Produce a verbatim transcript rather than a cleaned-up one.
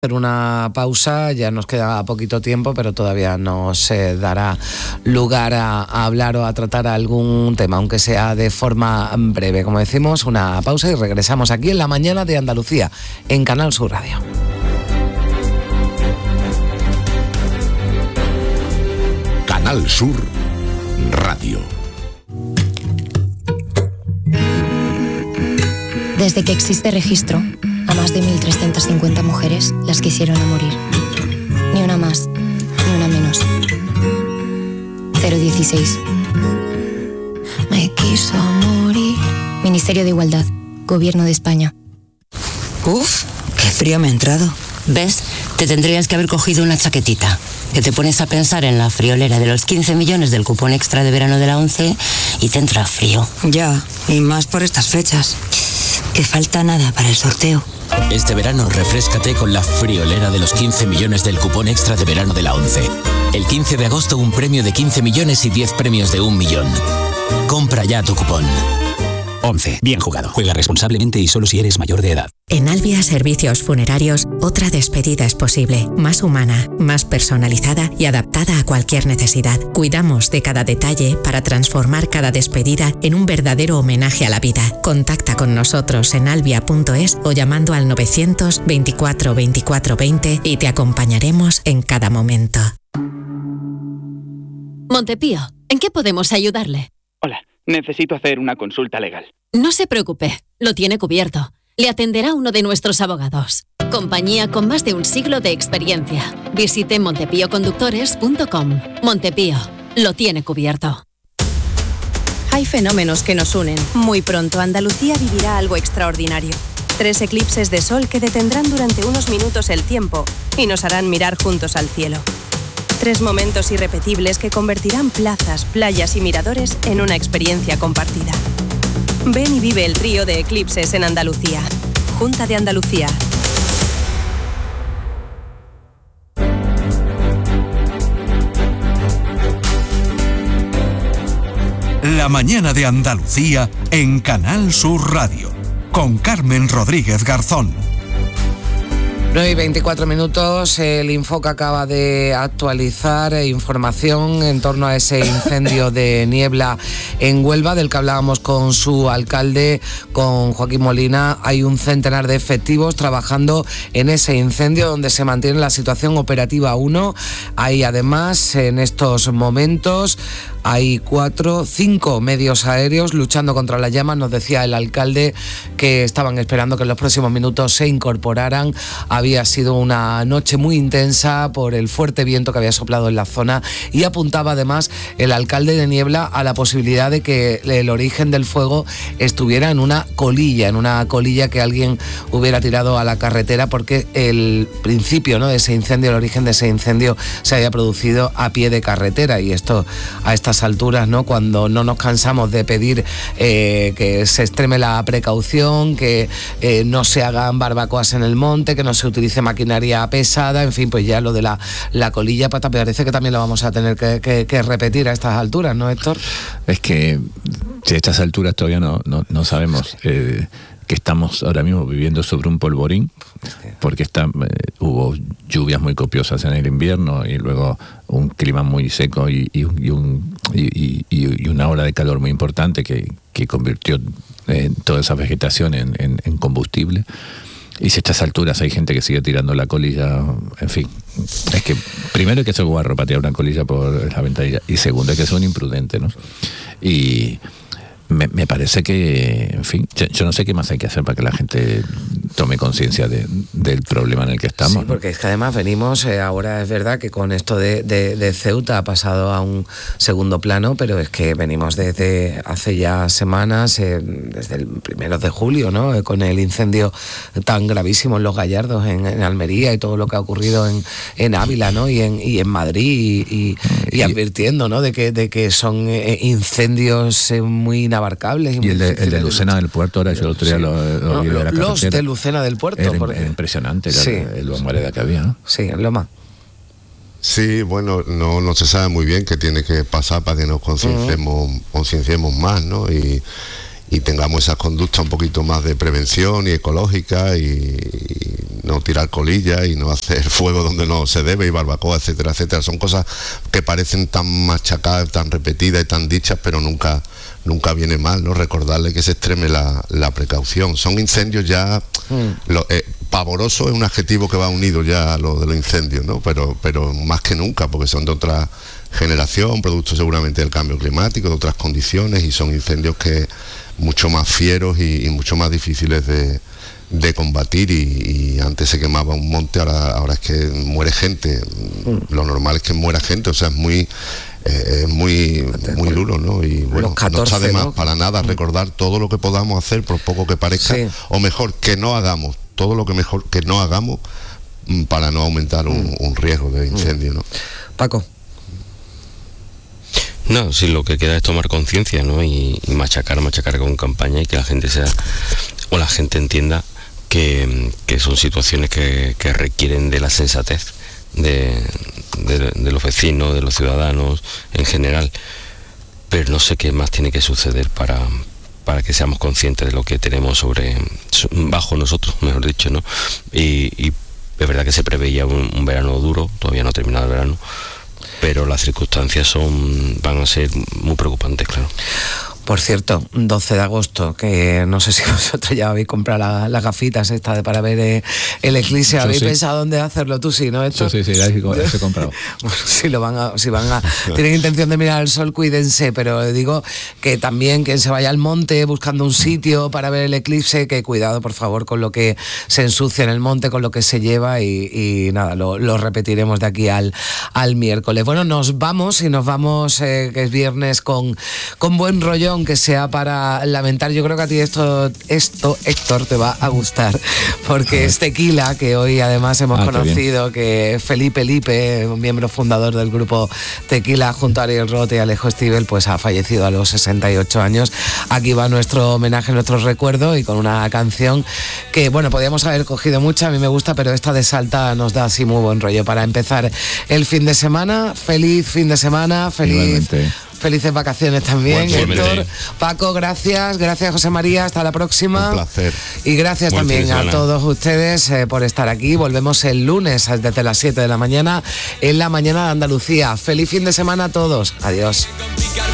Hacer una pausa, ya nos queda poquito tiempo, pero todavía no se dará lugar a, a hablar o a tratar algún tema, aunque sea de forma breve. Como decimos, una pausa y regresamos aquí en La Mañana de Andalucía, en Canal Sur Radio. Canal Sur Radio. Desde que existe registro, a más de mil trescientas cincuenta mujeres las quisieron a morir. Ni una más, ni una menos. cero dieciséis. Me quiso morir. Ministerio de Igualdad, Gobierno de España. Uf, qué frío me ha entrado. ¿Ves? Te tendrías que haber cogido una chaquetita. Que te pones a pensar en la friolera de los quince millones del cupón extra de verano de la ONCE y te entra frío. Ya, y más por estas fechas. Que falta nada para el sorteo. Este verano refréscate con la friolera de los quince millones del cupón extra de verano de la ONCE. El quince de agosto un premio de quince millones y diez premios de un millón. Compra ya tu cupón. ONCE, bien jugado. Juega responsablemente y solo si eres mayor de edad. En Albia Servicios Funerarios, otra despedida es posible, más humana, más personalizada y adaptada a cualquier necesidad. Cuidamos de cada detalle para transformar cada despedida en un verdadero homenaje a la vida. Contacta con nosotros en albia punto es o llamando al novecientos veinticuatro veinticuatro veinte y te acompañaremos en cada momento. Montepío, ¿en qué podemos ayudarle? Hola, necesito hacer una consulta legal. No se preocupe, lo tiene cubierto. Le atenderá uno de nuestros abogados. Compañía con más de un siglo de experiencia. Visite montepío conductores punto com. Montepío, lo tiene cubierto. Hay fenómenos que nos unen. Muy pronto Andalucía vivirá algo extraordinario. Tres eclipses de sol que detendrán durante unos minutos el tiempo y nos harán mirar juntos al cielo. Tres momentos irrepetibles que convertirán plazas, playas y miradores en una experiencia compartida. Ven y vive el trío de eclipses en Andalucía. Junta de Andalucía. La Mañana de Andalucía en Canal Sur Radio, con Carmen Rodríguez Garzón. nueve y veinticuatro minutos, el Infoca acaba de actualizar información en torno a ese incendio de Niebla en Huelva, del que hablábamos con su alcalde, con Joaquín Molina. Hay un centenar de efectivos trabajando en ese incendio, donde se mantiene la situación operativa uno. Hay además, en estos momentos, hay cuatro, cinco medios aéreos luchando contra las llamas. Nos decía el alcalde que estaban esperando que en los próximos minutos se incorporaran. Había sido una noche muy intensa por el fuerte viento que había soplado en la zona, y apuntaba además el alcalde de Niebla a la posibilidad de que el origen del fuego estuviera en una colilla, en una colilla que alguien hubiera tirado a la carretera, porque el principio, ¿no?, de ese incendio, el origen de ese incendio se había producido a pie de carretera. Y esto a estas alturas, ¿no?, cuando no nos cansamos de pedir eh, que se extreme la precaución, que eh, no se hagan barbacoas en el monte, que no se utilice maquinaria pesada, en fin, pues ya lo de la, la colilla, pues parece que también lo vamos a tener que, que, que repetir a estas alturas, ¿no, Héctor? Es que si a estas alturas todavía no, no, no sabemos eh, que estamos ahora mismo viviendo sobre un polvorín, porque está, eh, hubo lluvias muy copiosas en el invierno y luego un clima muy seco y, y, y, un, y, y, y una ola de calor muy importante que, que convirtió eh, toda esa vegetación en, en, en combustible. Y si a estas alturas hay gente que sigue tirando la colilla, en fin, es que primero hay que ser guarro para tirar una colilla por la ventanilla, y segundo hay que ser un imprudente, ¿no? Y me, me parece que, en fin, yo, yo no sé qué más hay que hacer para que la gente tome conciencia de, del problema en el que estamos. Sí, porque es que además venimos, eh, ahora es verdad que con esto de, de, de Ceuta ha pasado a un segundo plano, pero es que venimos desde hace ya semanas, eh, desde el primero de julio, ¿no?, eh, con el incendio tan gravísimo en Los Gallardos, en, en Almería, y todo lo que ha ocurrido en, en Ávila, ¿no?, y en, y en Madrid, y, y, y advirtiendo, ¿no?, de que, de que son eh, incendios eh, muy inabarcables. Y, y el, de, el de Lucena del Puerto, ahora yo el otro día sí. lo, lo no, vi de la Los de Lucena del Puerto. Era, porque... era impresionante sí, el humareda que había, ¿no? Sí, en Loma. Sí, bueno, no, no se sabe muy bien qué tiene que pasar para que nos concienciemos, uh-huh. concienciemos más, ¿no? Y, y tengamos esas conductas un poquito más de prevención y ecológica, y, y no tirar colillas y no hacer fuego donde no se debe, y barbacoa, etcétera, etcétera. Son cosas que parecen tan machacadas, tan repetidas y tan dichas, pero nunca nunca viene mal, ¿no? Recordarle que se extreme la, la precaución. Son incendios ya... Mm. Lo, eh, pavoroso es un adjetivo que va unido ya a lo de los incendios, ¿no? Pero, pero más que nunca, porque son de otra generación, producto seguramente del cambio climático, de otras condiciones, y son incendios que mucho más fieros y, y mucho más difíciles de, de combatir. Y, y antes se quemaba un monte, ahora, ahora es que muere gente. Mm. Lo normal es que muera gente, o sea, es muy... Eh, es muy muy duro, ¿no? Y bueno, catorce, no está de más, ¿no? Para nada recordar todo lo que podamos hacer, por poco que parezca, sí. O mejor, que no hagamos, todo lo que mejor que no hagamos para no aumentar un, un riesgo de incendio, ¿no? Paco. No, sí, lo que queda es tomar conciencia, ¿no? Y, y machacar, machacar con campaña, y que la gente sea, o la gente entienda que, que son situaciones que, que requieren de la sensatez De, de, de los vecinos, de los ciudadanos en general, pero no sé qué más tiene que suceder para, para que seamos conscientes de lo que tenemos sobre bajo nosotros, mejor dicho, ¿no? Y, y es verdad que se preveía un, un verano duro, todavía no ha terminado el verano, pero las circunstancias son van a ser muy preocupantes, claro. Por cierto, doce de agosto, que no sé si vosotros ya habéis comprado la, las gafitas estas de, para ver eh, el eclipse. ¿Habéis sí. pensado dónde hacerlo? Tú sí, ¿no? Esto? Sí, sí, sí, ya he comprado. Bueno, si lo van a, si van a, tienen intención de mirar el sol, cuídense, pero digo que también quien se vaya al monte buscando un sitio para ver el eclipse, que cuidado, por favor, con lo que se ensucia en el monte, con lo que se lleva, y, y nada, lo, lo repetiremos de aquí al, al miércoles. Bueno, nos vamos y nos vamos, eh, que es viernes, con, con buen rollo, aunque sea para lamentar. Yo creo que a ti esto, esto Héctor, te va a gustar, porque es Tequila, que hoy además hemos ah, conocido que Felipe Lipe, un miembro fundador del grupo Tequila, junto a Ariel Roth y Alejo Stivel, pues ha fallecido a los sesenta y ocho años. Aquí va nuestro homenaje, nuestro recuerdo, y con una canción que, bueno, podíamos haber cogido mucha, a mí me gusta, pero esta de Salta nos da así muy buen rollo para empezar el fin de semana. Feliz fin de semana, feliz... Igualmente. Felices vacaciones también, Buen Héctor. Paco, gracias. Gracias, José María. Hasta la próxima. Un placer. Y gracias Buen también a todos ustedes eh, por estar aquí. Volvemos el lunes desde las siete de la mañana en La Mañana de Andalucía. Feliz fin de semana a todos. Adiós.